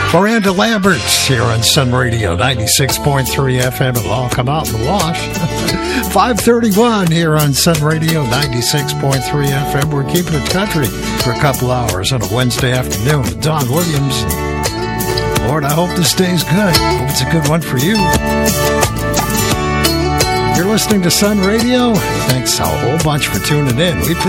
Miranda Lamberts here on Sun Radio 96.3 FM. It'll all come out in the wash. 5:31 here on Sun Radio 96.3 FM. We're keeping it country for a couple hours on a Wednesday afternoon with Don Williams. Lord, I hope this day's good. Hope it's a good one for you. You're listening to Sun Radio. Thanks a whole bunch for tuning in. We appreciate